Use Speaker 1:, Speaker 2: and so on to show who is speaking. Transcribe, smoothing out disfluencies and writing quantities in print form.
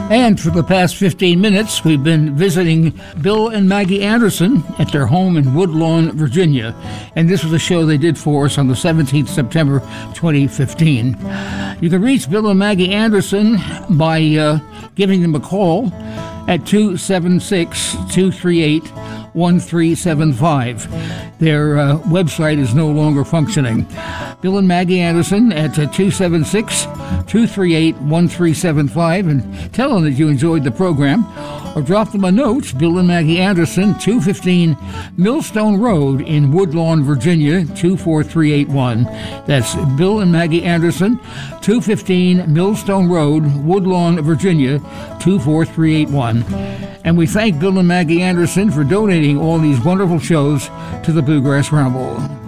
Speaker 1: And for the past 15 minutes, we've been visiting Bill and Maggie Anderson at their home in Woodlawn, Virginia. And this was a show they did for us on the 17th September 2015. You can reach Bill and Maggie Anderson by giving them a call at 276-238-1375. Their website is no longer functioning. Bill and Maggie Anderson at 276-238-1375, and tell them that you enjoyed the program, or drop them a note. Bill and Maggie Anderson, 215 Millstone Road in Woodlawn, Virginia, 24381. That's Bill and Maggie Anderson, 215 Millstone Road, Woodlawn, Virginia, 24381. And we thank Bill and Maggie Anderson for donating all these wonderful shows to the Bluegrass Ramble.